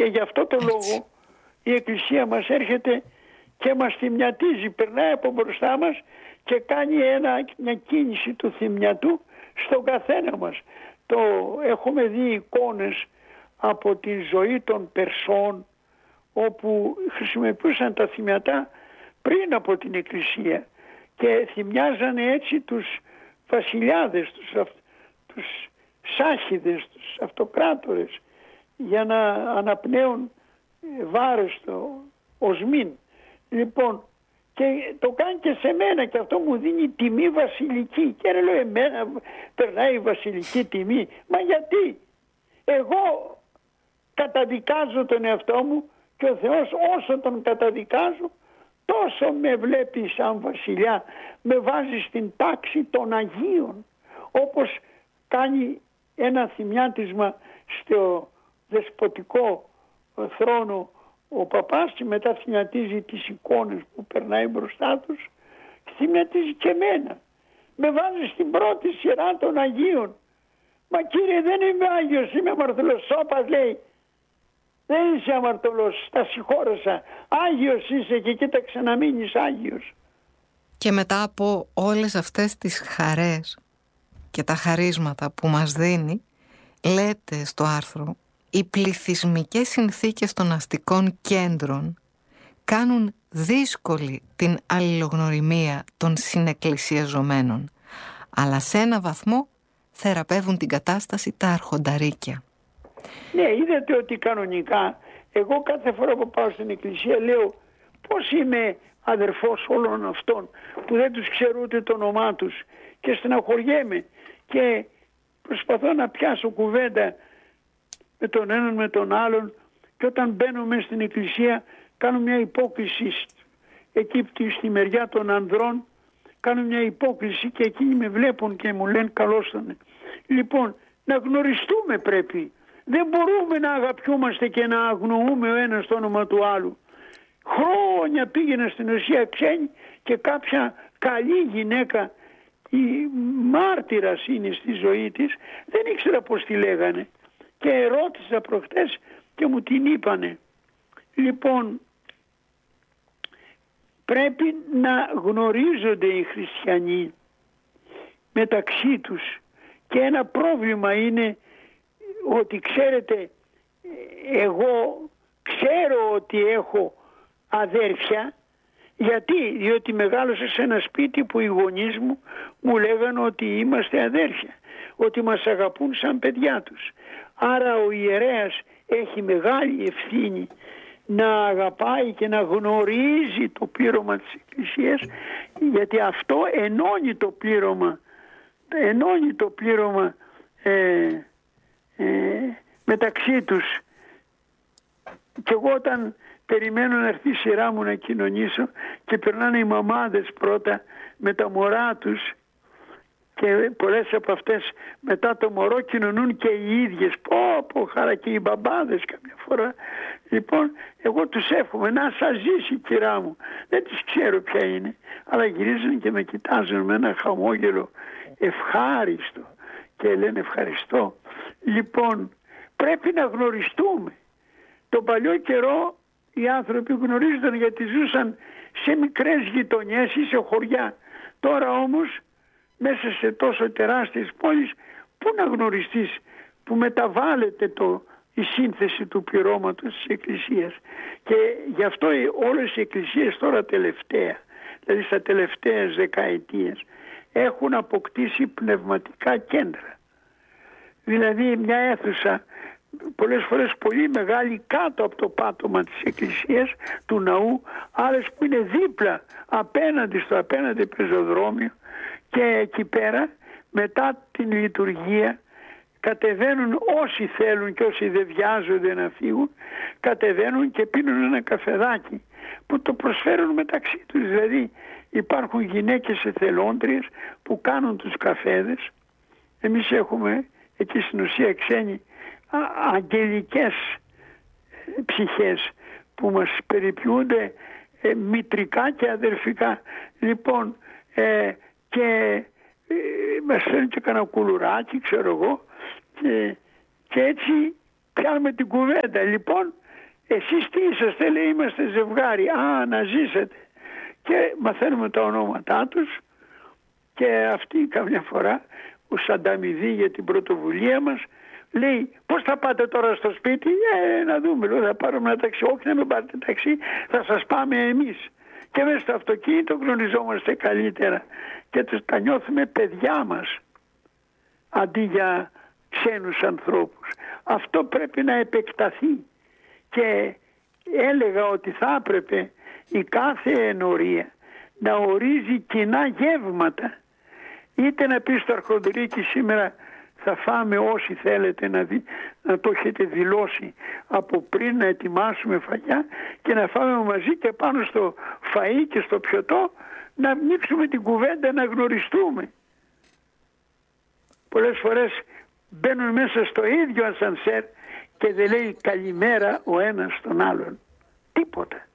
Και γι' αυτό το λόγο η Εκκλησία μας έρχεται και μας θυμιατίζει, περνάει από μπροστά μας και κάνει μια κίνηση του θυμιατού στον καθένα μας. Έχουμε δει εικόνες από τη ζωή των Περσών, όπου χρησιμοποιούσαν τα θυμιατά πριν από την Εκκλησία και θυμιάζανε έτσι τους βασιλιάδες, τους σάχηδες, τους αυτοκράτορες, για να αναπνέουν βάρος οσμήν. Λοιπόν, και το κάνει και σε μένα και αυτό μου δίνει τιμή βασιλική. Και λέω, εμένα περνάει η βασιλική τιμή. Μα γιατί? Εγώ καταδικάζω τον εαυτό μου και ο Θεός όσο τον καταδικάζω τόσο με βλέπει σαν βασιλιά, με βάζει στην τάξη των Αγίων, όπως κάνει ένα θυμιάτισμα στο δεσποτικό θρόνο ο παπάς και μετά θυμιατίζει τις εικόνες που περνάει μπροστά τους, θυμιατίζει και εμένα, με βάζει στην πρώτη σειρά των Αγίων. Μα κύριε, δεν είμαι Άγιος, είμαι αμαρτωλός. Σώπας λέει, δεν είσαι αμαρτωλός, τα συγχώρεσα, Άγιος είσαι και κοίταξε να μείνεις Άγιος. Και μετά από όλες αυτές τις χαρές και τα χαρίσματα που μας δίνει, λέτε στο άρθρο, οι πληθυσμικές συνθήκες των αστικών κέντρων κάνουν δύσκολη την αλληλογνωριμία των συνεκκλησιαζομένων, αλλά σε ένα βαθμό θεραπεύουν την κατάσταση τα αρχονταρίκια. Ναι, είδατε ότι κανονικά εγώ κάθε φορά που πάω στην εκκλησία λέω πώς είμαι αδερφός όλων αυτών που δεν τους ξέρω ούτε το όνομά τους και στεναχωριέμαι και προσπαθώ να πιάσω κουβέντα με τον έναν με τον άλλον και όταν μπαίνω μέσα στην εκκλησία κάνω μια υπόκριση εκεί στη μεριά των ανδρών, κάνω μια υπόκριση και εκείνοι με βλέπουν και μου λένε καλώς ήταν. Λοιπόν, να γνωριστούμε πρέπει. Δεν μπορούμε να αγαπιούμαστε και να αγνοούμε ο ένας το όνομα του άλλου. Χρόνια πήγαινα στην ουσία ξένη και κάποια καλή γυναίκα, η μάρτυρας είναι στη ζωή της, δεν ήξερα πώς τη λέγανε και ρώτησα προχτές και μου την είπανε. Λοιπόν, πρέπει να γνωρίζονται οι χριστιανοί μεταξύ τους και ένα πρόβλημα είναι ότι ξέρετε, εγώ ξέρω ότι έχω αδέρφια. Γιατί? Διότι μεγάλωσα σε ένα σπίτι που οι γονείς μου λέγανε ότι είμαστε αδέρφια, ότι μας αγαπούν σαν παιδιά τους. Άρα ο ιερέας έχει μεγάλη ευθύνη να αγαπάει και να γνωρίζει το πλήρωμα της Εκκλησίας, γιατί αυτό ενώνει το πλήρωμα μεταξύ τους. Και εγώ όταν περιμένω να έρθει η σειρά μου να κοινωνήσω και περνάνε οι μαμάδες πρώτα με τα μωρά τους και πολλές από αυτές μετά το μωρό κοινωνούν και οι ίδιες, πω χαρά, και οι μπαμπάδες καμιά φορά. Λοιπόν, εγώ τους εύχομαι να σας ζήσει, κυρά μου, δεν τις ξέρω ποια είναι, αλλά γυρίζουν και με κοιτάζουν με ένα χαμόγελο ευχάριστο και λένε ευχαριστώ. Λοιπόν, πρέπει να γνωριστούμε. Τον παλιό καιρό οι άνθρωποι γνωρίζονταν γιατί ζούσαν σε μικρές γειτονιές ή σε χωριά. Τώρα όμως μέσα σε τόσο τεράστιες πόλεις πού να γνωριστείς, που μεταβάλλεται η σύνθεση του πληρώματος της Εκκλησίας. Και γι' αυτό όλες οι εκκλησίες τώρα τελευταία, δηλαδή στα τελευταίες δεκαετίες, έχουν αποκτήσει πνευματικά κέντρα. Δηλαδή μια αίθουσα πολλές φορές πολύ μεγάλη κάτω από το πάτωμα της εκκλησίας, του ναού, άλλες που είναι δίπλα απέναντι στο απέναντι πεζοδρόμιο, και εκεί πέρα μετά την λειτουργία κατεβαίνουν όσοι θέλουν και όσοι δεν βιάζονται να φύγουν, κατεβαίνουν και πίνουν ένα καφεδάκι που το προσφέρουν μεταξύ τους. Δηλαδή υπάρχουν γυναίκες εθελόντριες που κάνουν τους καφέδες. Εμείς έχουμε εκεί στην ουσία ξένοι αγγελικές ψυχές που μας περιποιούνται μητρικά και αδερφικά. Λοιπόν, και μας φέρνει και κανένα κουλουράκι, ξέρω εγώ, και έτσι πιάνουμε την κουβέντα. Λοιπόν, Εσείς τι είσαστε, λέει, είμαστε ζευγάρι. Α, να ζήσετε. Και μαθαίνουμε τα ονόματά τους και αυτή καμιά φορά ως ανταμοιβή για την πρωτοβουλία μας λέει, πώς θα πάτε τώρα στο σπίτι? Να δούμε, λέω, θα πάρουμε ένα ταξί. Όχι, να μην πάρετε ταξί, θα σας πάμε εμείς. Και μέσα στο αυτοκίνητο γνωριζόμαστε καλύτερα και τα νιώθουμε παιδιά μας αντί για ξένους ανθρώπους. Αυτό πρέπει να επεκταθεί και έλεγα ότι θα έπρεπε η κάθε ενορία να ορίζει κοινά γεύματα. Είτε να πει στο αρχοντρίκι σήμερα θα φάμε όσοι θέλετε, να το έχετε δηλώσει από πριν, να ετοιμάσουμε φαγιά και να φάμε μαζί και πάνω στο φαΐ και στο πιωτό να ανοίξουμε την κουβέντα, να γνωριστούμε. Πολλές φορές μπαίνουν μέσα στο ίδιο ασανσέρ και δεν λέει καλημέρα ο ένας στον άλλον. Τίποτα.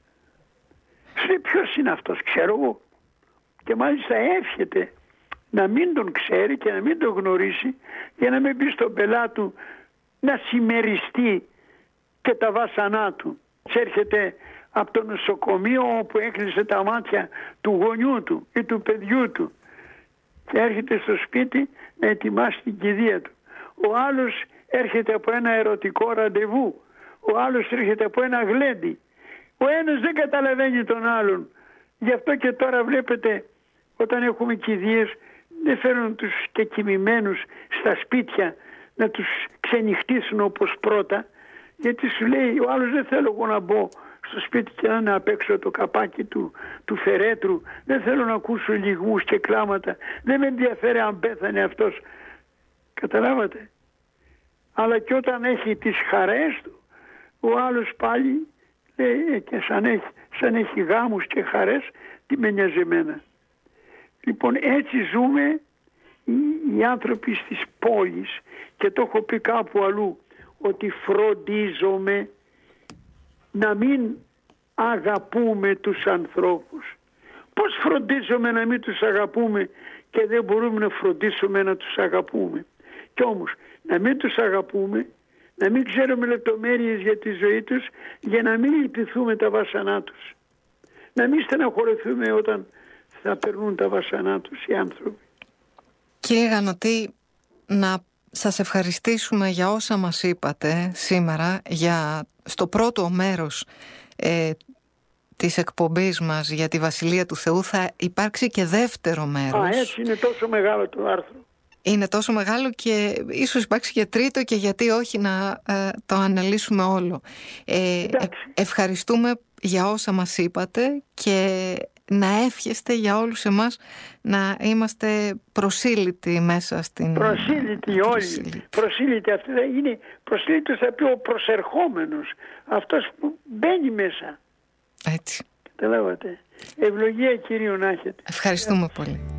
Σε ποιος είναι αυτός, ξέρω εγώ. Και μάλιστα εύχεται να μην τον ξέρει και να μην τον γνωρίσει για να μην πει στον πελά του να συμμεριστεί και τα βάσανά του. Έρχεται από το νοσοκομείο όπου έκλεισε τα μάτια του γονιού του ή του παιδιού του και έρχεται στο σπίτι να ετοιμάσει την κηδεία του. Ο άλλος έρχεται από ένα ερωτικό ραντεβού. Ο άλλος έρχεται από ένα γλέντι. Ο ένας δεν καταλαβαίνει τον άλλον. Γι' αυτό και τώρα βλέπετε όταν έχουμε κηδείες δεν φέρνουν τους και κοιμημένους στα σπίτια να τους ξενυχτήσουν όπως πρώτα, γιατί σου λέει ο άλλος δεν θέλω εγώ να μπω στο σπίτι και να είναι απ' έξω το καπάκι του φερέτρου, δεν θέλω να ακούσω λυγμούς και κλάματα, δεν με ενδιαφέρει αν πέθανε αυτός. Καταλάβατε? Αλλά και όταν έχει τις χαρές του ο άλλος πάλι λέει και σαν έχει γάμους και χαρές, τι με νοιάζει εμένα. Λοιπόν, έτσι ζούμε οι άνθρωποι στις πόλεις και το έχω πει κάπου αλλού ότι φροντίζομαι να μην αγαπούμε τους ανθρώπους. Πώς φροντίζομαι να μην τους αγαπούμε και δεν μπορούμε να φροντίσουμε να τους αγαπούμε? Κι όμως να μην τους αγαπούμε, να μην ξέρουμε λεπτομέρειες για τη ζωή τους για να μην λυπηθούμε τα βάσανά τους. Να μην στεναχωρηθούμε όταν θα περνούν τα βάσανά τους οι άνθρωποι. Κύριε Γανωτή, να σας ευχαριστήσουμε για όσα μας είπατε σήμερα, στο πρώτο μέρος της εκπομπής μας για τη Βασιλεία του Θεού. Θα υπάρξει και δεύτερο μέρος. Έτσι είναι τόσο μεγάλο το άρθρο. Είναι τόσο μεγάλο και ίσως υπάρξει και τρίτο και γιατί όχι να το αναλύσουμε όλο. Ευχαριστούμε για όσα μας είπατε και να εύχεστε για όλους εμάς να είμαστε προσήλυτοι μέσα στην... Προσήλυτοι όλοι. Προσήλυτοι. Αυτό είναι προσήλυτος, θα πει ο προσερχόμενος. Αυτός που μπαίνει μέσα. Έτσι. Καταλάβατε. Ευλογία Κυρίου να έχετε. Ευχαριστούμε πολύ.